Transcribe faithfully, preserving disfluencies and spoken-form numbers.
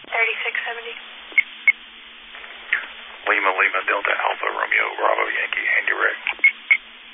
thirty-six seventy. Lima, Lima, Delta Alpha, Romeo, Bravo, Yankee, hand direct.